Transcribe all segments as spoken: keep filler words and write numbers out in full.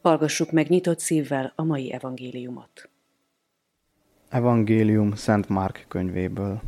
Hallgassuk meg nyitott szívvel a mai evangéliumot. Evangélium Szent Márk könyvéből.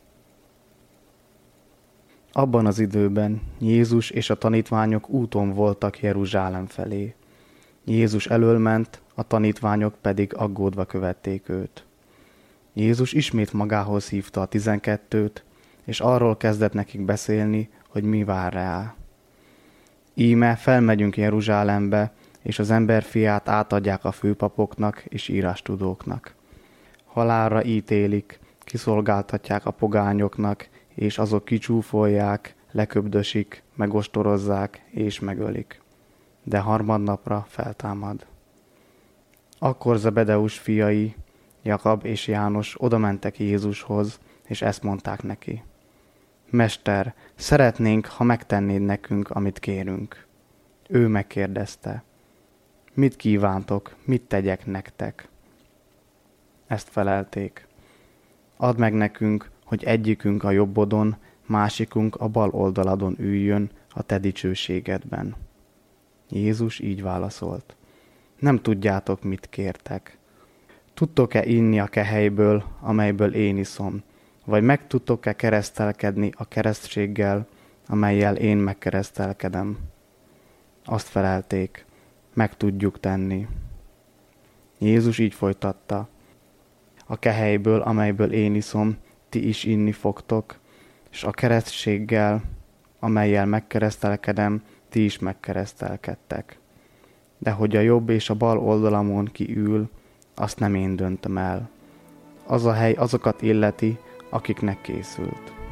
Abban az időben Jézus és a tanítványok úton voltak Jeruzsálem felé. Jézus elől ment, a tanítványok pedig aggódva követték őt. Jézus ismét magához hívta a tizenkettőt, és arról kezdett nekik beszélni, hogy mi vár rá. Íme felmegyünk Jeruzsálembe, és az emberfiát átadják a főpapoknak és írástudóknak. Halálra ítélik, kiszolgáltatják a pogányoknak, és azok kicsúfolják, leköbdösik, megostorozzák és megölik. De harmadnapra feltámad. Akkor Zebedeus fiai, Jakab és János odamentek Jézushoz, és ezt mondták neki. Mester, szeretnénk, ha megtennéd nekünk, amit kérünk. Ő megkérdezte. Mit kívántok, mit tegyek nektek? Ezt felelték. Add meg nekünk, hogy egyikünk a jobbodon, másikunk a bal oldaladon üljön a te dicsőségedben. Jézus így válaszolt. Nem tudjátok, mit kértek. Tudtok-e inni a kehelyből, amelyből én iszom, vagy meg tudtok-e keresztelkedni a keresztséggel, amellyel én megkeresztelkedem? Azt felelték, meg tudjuk tenni. Jézus így folytatta. A kehelyből, amelyből én iszom, ti is inni fogtok, és a keresztséggel, amellyel megkeresztelkedem, ti is megkeresztelkedtek. De hogy a jobb és a bal oldalamon ki ül, azt nem én döntöm el. Az a hely azokat illeti, akiknek készült.